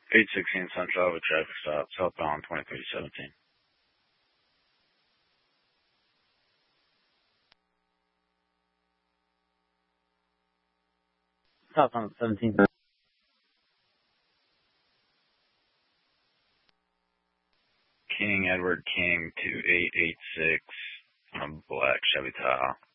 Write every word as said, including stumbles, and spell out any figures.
eight sixteen Central with traffic stop, southbound twenty-three seventeen. Southbound seventeen. King Edward King two eight eight six on a black Chevy Tahoe.